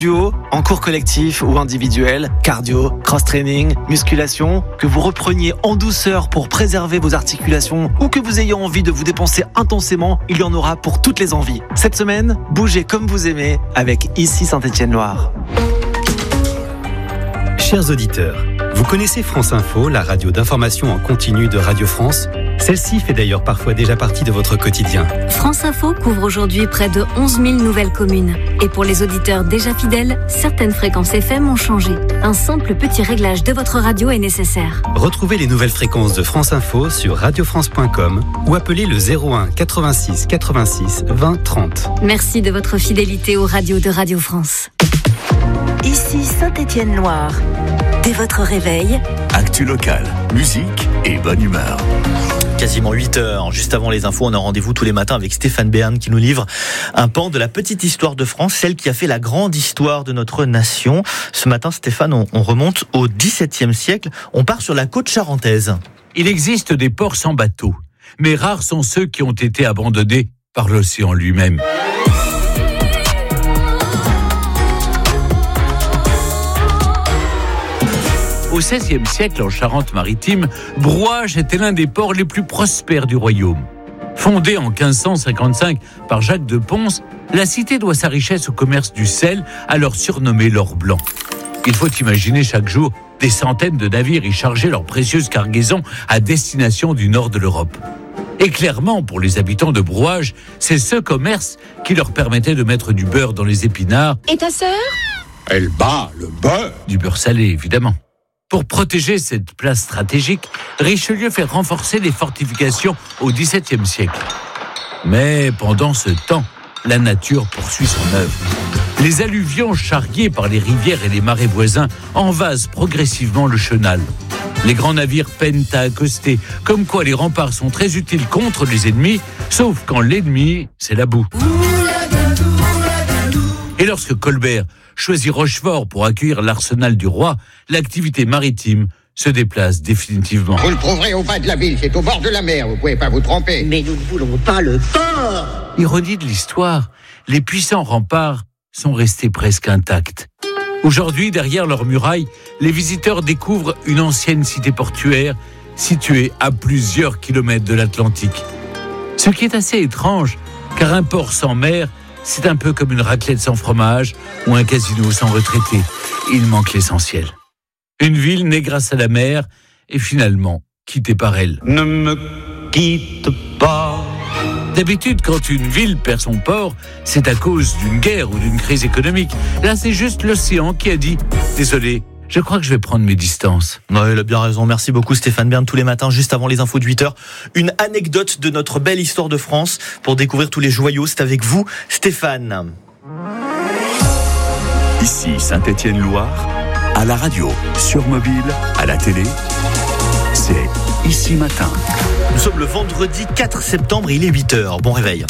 Duo, en cours collectif ou individuel, cardio, cross-training, musculation, que vous repreniez en douceur pour préserver vos articulations ou que vous ayez envie de vous dépenser intensément, il y en aura pour toutes les envies. Cette semaine, bougez comme vous aimez avec Ici Saint-Étienne-Loire. Chers auditeurs, vous connaissez France Info, la radio d'information en continu de Radio France ? Celle-ci fait d'ailleurs parfois déjà partie de votre quotidien. France Info couvre aujourd'hui près de 11 000 nouvelles communes. Et pour les auditeurs déjà fidèles, certaines fréquences FM ont changé. Un simple petit réglage de votre radio est nécessaire. Retrouvez les nouvelles fréquences de France Info sur radiofrance.com ou appelez le 01 86 86 20 30. Merci de votre fidélité aux radios de Radio France. Ici Saint-Étienne-Loire. Dès votre réveil, actu locale, musique et bonne humeur. Quasiment 8h, juste avant les infos, on a rendez-vous tous les matins avec Stéphane Bern qui nous livre un pan de la petite histoire de France, celle qui a fait la grande histoire de notre nation. Ce matin, Stéphane, on remonte au XVIIe siècle, on part sur la côte charentaise. Il existe des ports sans bateau, mais rares sont ceux qui ont été abandonnés par l'océan lui-même. Au XVIe siècle, en Charente-Maritime, Brouage était l'un des ports les plus prospères du royaume. Fondée en 1555 par Jacques de Pons, la cité doit sa richesse au commerce du sel, alors surnommé l'or blanc. Il faut imaginer chaque jour des centaines de navires y charger leurs précieuses cargaisons à destination du nord de l'Europe. Et clairement, pour les habitants de Brouage, c'est ce commerce qui leur permettait de mettre du beurre dans les épinards. Et ta sœur ? Elle bat le beurre. Du beurre salé, évidemment. Pour protéger cette place stratégique, Richelieu fait renforcer les fortifications au XVIIe siècle. Mais pendant ce temps, la nature poursuit son œuvre. Les alluvions charriées par les rivières et les marais voisins envasent progressivement le chenal. Les grands navires peinent à accoster, comme quoi les remparts sont très utiles contre les ennemis, sauf quand l'ennemi, c'est la boue. Et lorsque Colbert choisit Rochefort pour accueillir l'arsenal du roi, l'activité maritime se déplace définitivement. Vous le trouverez au bas de la ville, c'est au bord de la mer, vous pouvez pas vous tromper. Mais nous ne voulons pas le port. Ironie de l'histoire, les puissants remparts sont restés presque intacts. Aujourd'hui, derrière leurs murailles, les visiteurs découvrent une ancienne cité portuaire située à plusieurs kilomètres de l'Atlantique. Ce qui est assez étrange, car un port sans mer, c'est un peu comme une raclette sans fromage ou un casino sans retraité. Il manque l'essentiel. Une ville née grâce à la mer et finalement quittée par elle. Ne me quitte pas. D'habitude, quand une ville perd son port, c'est à cause d'une guerre ou d'une crise économique. Là, c'est juste l'océan qui a dit « Désolé, je crois que je vais prendre mes distances. » Ouais, il a bien raison. Merci beaucoup Stéphane Bern. Tous les matins, juste avant les infos de 8h, une anecdote de notre belle histoire de France. Pour découvrir tous les joyaux, c'est avec vous, Stéphane. Ici Saint-Étienne-Loire, à la radio, sur mobile, à la télé, c'est Ici Matin. Nous sommes le vendredi 4 septembre, il est 8h. Bon réveil.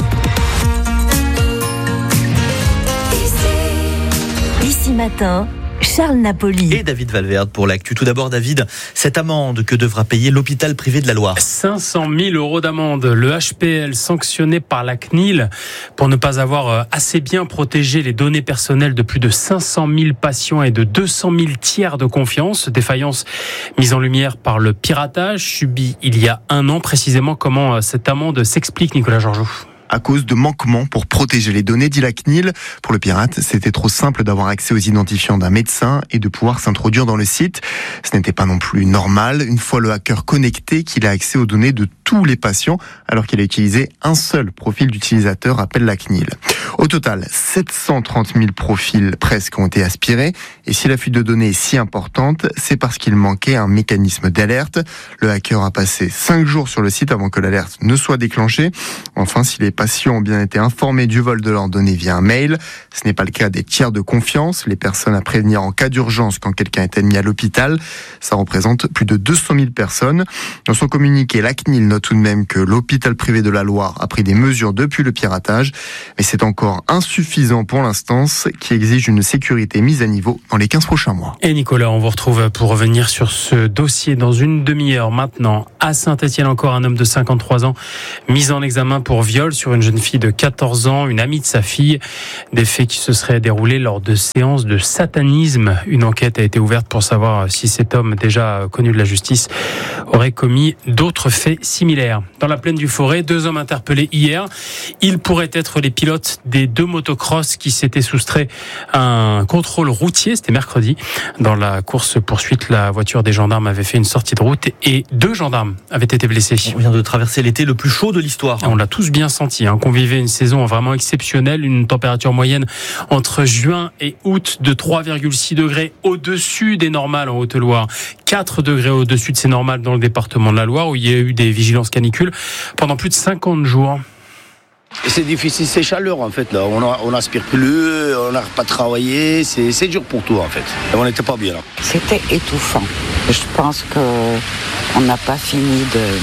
Ici Matin, Charles Napoli. Et David Valverde pour l'actu. Tout d'abord, David, cette amende que devra payer l'hôpital privé de la Loire. 500 000 euros d'amende. Le HPL sanctionné par la CNIL pour ne pas avoir assez bien protégé les données personnelles de plus de 500 000 patients et de 200 000 tiers de confiance. Défaillance mise en lumière par le piratage subi il y a un an. Précisément, comment cette amende s'explique, Nicolas Georgeau ? À cause de manquements pour protéger les données, dit la CNIL. Pour le pirate, c'était trop simple d'avoir accès aux identifiants d'un médecin et de pouvoir s'introduire dans le site. Ce n'était pas non plus normal. Une fois le hacker connecté, qu'il a accès aux données de tous les patients, alors qu'il a utilisé un seul profil d'utilisateur, appelle la CNIL. Au total, 730 000 profils presque ont été aspirés. Et si la fuite de données est si importante, c'est parce qu'il manquait un mécanisme d'alerte. Le hacker a passé 5 jours sur le site avant que l'alerte ne soit déclenchée. Enfin, si les patients ont bien été informés du vol de leurs données via un mail, ce n'est pas le cas des tiers de confiance, les personnes à prévenir en cas d'urgence quand quelqu'un est admis à l'hôpital. Ça représente plus de 200 000 personnes. Dans son communiqué, la CNIL note tout de même que l'hôpital privé de la Loire a pris des mesures depuis le piratage, mais c'est encore insuffisant pour l'instance qui exige une sécurité mise à niveau dans les 15 prochains mois. Et Nicolas, on vous retrouve pour revenir sur ce dossier dans une demi-heure maintenant. À Saint-Étienne, encore un homme de 53 ans mis en examen pour viol sur une jeune fille de 14 ans, une amie de sa fille. Des faits qui se seraient déroulés lors de séances de satanisme. Une enquête a été ouverte pour savoir si cet homme, déjà connu de la justice, aurait commis d'autres faits similaires. Dans la plaine du Forêt, 2 hommes interpellés hier. Ils pourraient être les pilotes des 2 motocross qui s'étaient soustraits à un contrôle routier. C'était mercredi. Dans la course-poursuite, la voiture des gendarmes avait fait une sortie de route et 2 gendarmes avaient été blessés. On vient de traverser l'été le plus chaud de l'histoire. On l'a tous bien senti, qu'on vivait une saison vraiment exceptionnelle, une température moyenne entre juin et août de 3,6 degrés au-dessus des normales en Haute-Loire. 4 degrés au-dessus de ces normales dans le département de la Loire où il y a eu des vigilances canicules pendant plus de 50 jours. Et c'est difficile, c'est chaleur en fait là. On n'aspire plus, on n'arrête pas de travailler, c'est dur pour tout en fait. Et on n'était pas bien là. C'était étouffant. Je pense qu'on n'a pas fini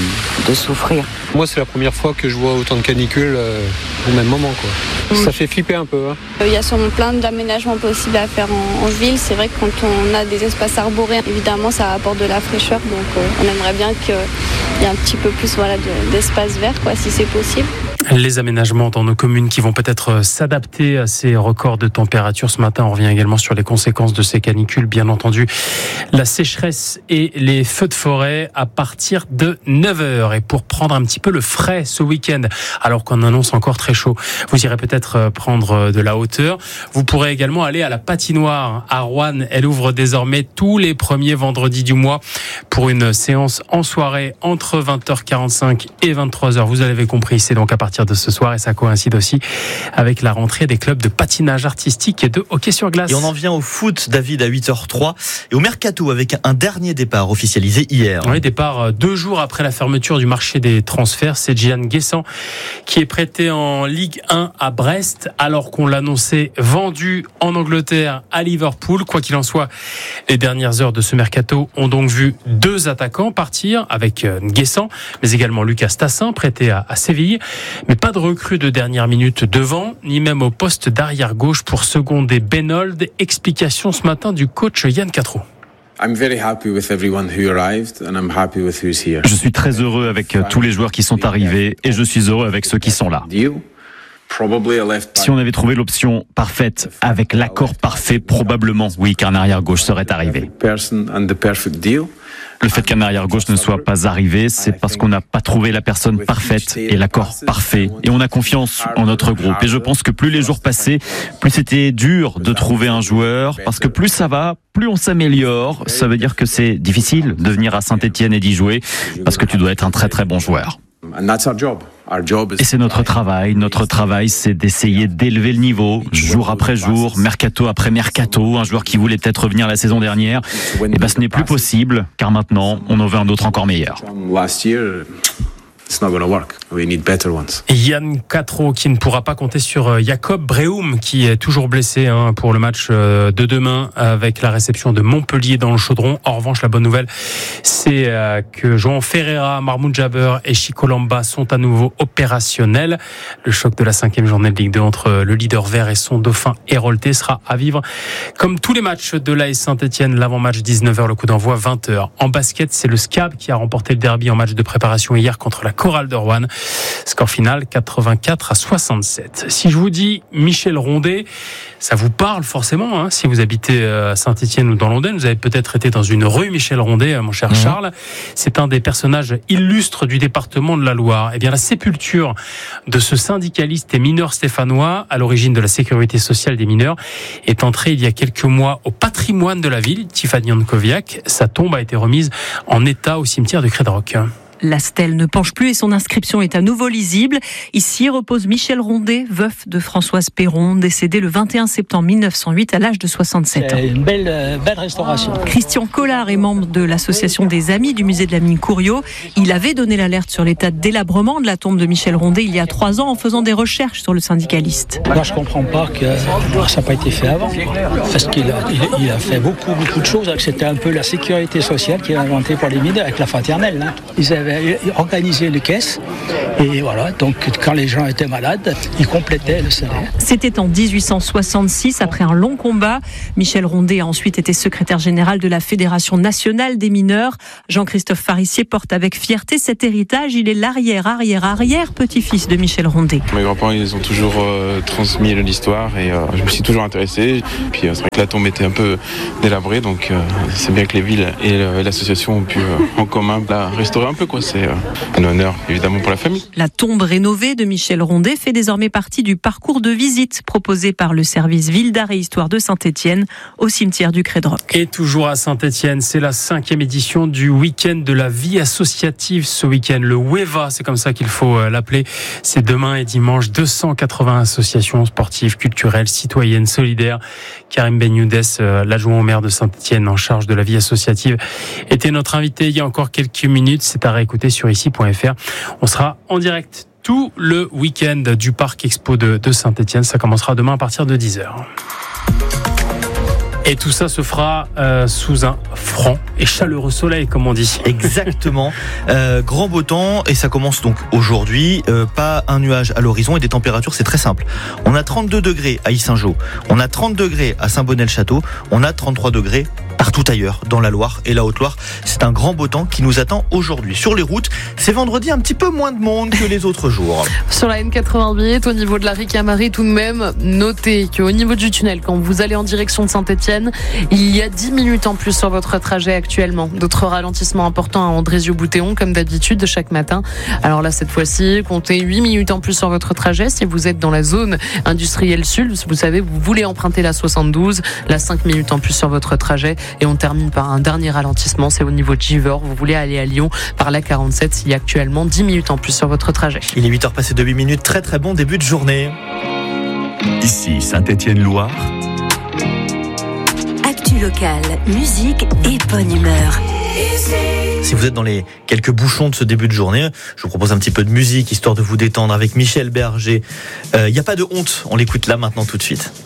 de souffrir. Moi c'est la première fois que je vois autant de canicules au même moment quoi. Ça fait flipper un peu. Il y a sûrement plein d'aménagements possibles à faire en ville. C'est vrai que quand on a des espaces arborés, évidemment ça apporte de la fraîcheur. Donc on aimerait bien qu'il y ait un petit peu plus d'espace vert si c'est possible. Les aménagements dans nos communes qui vont peut-être s'adapter à ces records de température. Ce matin, on revient également sur les conséquences de ces canicules. Bien entendu, la sécheresse et les feux de forêt à partir de 9h. Et pour prendre un petit peu le frais ce week-end, alors qu'on annonce encore très chaud, vous irez peut-être prendre de la hauteur. Vous pourrez également aller à la patinoire à Roanne. Elle ouvre désormais tous les premiers vendredis du mois pour une séance en soirée entre 20h45 et 23h. Vous l'avez compris, c'est donc à partir de ce soir et ça coïncide aussi avec la rentrée des clubs de patinage artistique et de hockey sur glace. Et on en vient au foot, David, à 8h03 et au mercato avec un dernier départ officialisé hier. Oui, départ 2 jours après la fermeture du marché des transferts. C'est Gian Guessant qui est prêté en Ligue 1 à Brest alors qu'on l'annonçait vendu en Angleterre à Liverpool. Quoi qu'il en soit, les dernières heures de ce mercato ont donc vu 2 attaquants partir avec Guessant, mais également Lucas Tassin prêté à Séville. Mais pas de recrue de dernière minute devant, ni même au poste d'arrière gauche pour seconder Benold. Explication ce matin du coach Yann Quatreau. Je suis très heureux avec tous les joueurs qui sont arrivés et je suis heureux avec ceux qui sont là. Si on avait trouvé l'option parfaite, avec l'accord parfait, probablement, oui, qu'un arrière-gauche serait arrivé. Le fait qu'un arrière-gauche ne soit pas arrivé, c'est parce qu'on n'a pas trouvé la personne parfaite et l'accord parfait. Et on a confiance en notre groupe. Et je pense que plus les jours passaient, plus c'était dur de trouver un joueur, parce que plus ça va, plus on s'améliore. Ça veut dire que c'est difficile de venir à Saint-Étienne et d'y jouer, parce que tu dois être un très très bon joueur. Et c'est notre travail. Notre travail, c'est d'essayer d'élever le niveau, jour après jour, mercato après mercato. Un joueur qui voulait peut-être revenir la saison dernière, et ce n'est plus possible, car maintenant, on en veut un autre encore meilleur. Yann Quatreau qui ne pourra pas compter sur Jacob Breum qui est toujours blessé pour le match de demain avec la réception de Montpellier dans le Chaudron. En revanche, la bonne nouvelle, c'est que João Ferreira, Mahmoud Jabber et Chico Lamba sont à nouveau opérationnels. Le choc de la 5e journée de Ligue 2 entre le leader vert et son dauphin Hérolté sera à vivre comme tous les matchs de l'AS Saint-Étienne. L'avant-match 19h, le coup d'envoi 20h. En basket, c'est le SCAB qui a remporté le derby en match de préparation hier contre la Chorale de Roanne. Score final 84-67. Si je vous dis Michel Rondet, ça vous parle forcément, si vous habitez à Saint-Étienne ou dans l'Ondaine, vous avez peut-être été dans une rue Michel Rondet, mon cher Charles. C'est un des personnages illustres du département de la Loire. Eh bien, la sépulture de ce syndicaliste et mineur stéphanois, à l'origine de la sécurité sociale des mineurs, est entrée il y a quelques mois au patrimoine de la ville, Tiffany Ankoviak. Sa tombe a été remise en état au cimetière de Crédroc. La stèle ne penche plus et son inscription est à nouveau lisible. Ici repose Michel Rondet, veuf de Françoise Perron, décédé le 21 septembre 1908 à l'âge de 67 ans. C'est une belle restauration. Christian Collard est membre de l'association des Amis du musée de la mine Couriot. Il avait donné l'alerte sur l'état de délabrement de la tombe de Michel Rondet il y a 3 ans en faisant des recherches sur le syndicaliste. Moi, je ne comprends pas que ça n'a pas été fait avant. Parce qu'il a fait beaucoup de choses. C'était un peu la sécurité sociale qu'il a inventée pour les mineurs avec la fraternelle. Ils avaient avait organisé les caisses. Et voilà, donc quand les gens étaient malades, ils complétaient le salaire. C'était en 1866, après un long combat. Michel Rondet a ensuite été secrétaire général de la Fédération nationale des mineurs. Jean-Christophe Farissier porte avec fierté cet héritage. Il est l'arrière-petit-fils de Michel Rondet. Mes grands-parents, ils ont toujours transmis l'histoire et je me suis toujours intéressé. Puis c'est vrai que la tombe était un peu délabrée, donc c'est bien que les villes et l'association ont pu en commun la restaurer un peu, quoi. C'est un honneur évidemment pour la famille. La tombe rénovée de Michel Rondet fait désormais partie du parcours de visite proposé par le service Ville d'Art et Histoire de Saint-Étienne au cimetière du Cré-de-Roc. Et toujours à Saint-Étienne, c'est la 5e édition du week-end de la vie associative ce week-end. Le WEVA, c'est comme ça qu'il faut l'appeler. C'est demain et dimanche. 280 associations sportives, culturelles, citoyennes, solidaires. Karim Benyoudès, l'adjoint au maire de Saint-Étienne en charge de la vie associative, était notre invité il y a encore quelques minutes. C'est à réécouter sur ici.fr. On sera en direct tout le week-end du Parc Expo de Saint-Étienne. Ça commencera demain à partir de 10h. Et tout ça se fera sous un franc et chaleureux soleil, comme on dit. Exactement. Grand beau temps, et ça commence donc aujourd'hui. Pas un nuage à l'horizon et des températures, c'est très simple. On a 32 degrés à Yssingeaux, on a 30 degrés à Saint-Bonnet-le-Château, on a 33 degrés partout ailleurs, dans la Loire et la Haute-Loire. C'est un grand beau temps qui nous attend aujourd'hui. Sur les routes, c'est vendredi un petit peu moins de monde que les autres jours. Sur la N88, au niveau de la Ricamarie, tout de même, notez qu'au niveau du tunnel, quand vous allez en direction de Saint-Étienne, il y a 10 minutes en plus sur votre trajet actuellement. D'autres ralentissements importants à Andrézieux-Boutéon, comme d'habitude, chaque matin. Alors là, cette fois-ci, comptez 8 minutes en plus sur votre trajet. Si vous êtes dans la zone industrielle sud, vous savez, vous voulez emprunter la 72, là, 5 minutes en plus sur votre trajet. Et on termine par un dernier ralentissement, c'est au niveau de Givors. Vous voulez aller à Lyon par la 47, il y a actuellement 10 minutes en plus sur votre trajet. Il est 8h passé de 8 minutes, très très bon début de journée. Ici Saint-Étienne-Loire. Actu locale, musique et bonne humeur. Si vous êtes dans les quelques bouchons de ce début de journée, je vous propose un petit peu de musique, histoire de vous détendre avec Michel Berger. Il n'y a pas de honte, on l'écoute là maintenant tout de suite.